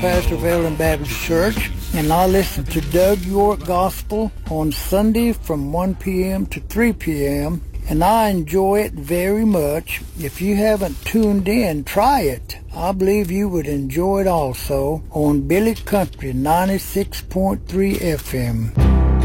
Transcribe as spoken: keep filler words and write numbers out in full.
pastor of Ellen Baptist Church, and I listen to Doug York Gospel on Sunday from one p.m. to three p.m., and I enjoy it very much. If you haven't tuned in, try it. I believe you would enjoy it also on Billy Country ninety-six point three F M.